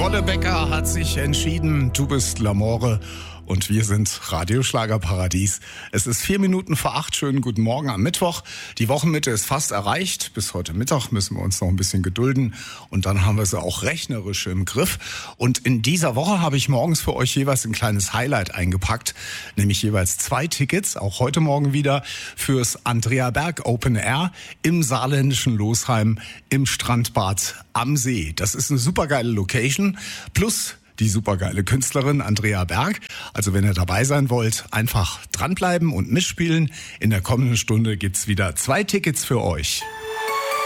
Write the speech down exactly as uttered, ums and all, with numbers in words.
Wolle Becker hat sich entschieden, du bist L'Amore und wir sind Radioschlagerparadies. Es ist vier Minuten vor acht. Schönen guten Morgen am Mittwoch. Die Wochenmitte ist fast erreicht. Bis heute Mittag müssen wir uns noch ein bisschen gedulden und dann haben wir sie auch rechnerisch im Griff. Und in dieser Woche habe ich morgens für euch jeweils ein kleines Highlight eingepackt, nämlich jeweils zwei Tickets, auch heute Morgen wieder, fürs Andrea Berg Open Air im saarländischen Losheim im Strandbad am See. Das ist eine supergeile Location, plus die supergeile Künstlerin Andrea Berg. Also wenn ihr dabei sein wollt, einfach dranbleiben und mitspielen. In der kommenden Stunde gibt's wieder zwei Tickets für euch.